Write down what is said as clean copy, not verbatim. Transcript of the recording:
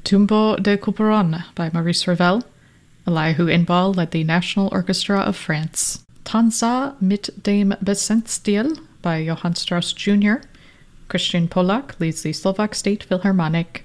Tumbo de Couperon by Maurice Ravel. Elihu Inbal led the National Orchestra of France. Tanza mit dem Besenstiel by Johann Strauss Jr. Christian Polak leads the Slovak State Philharmonic.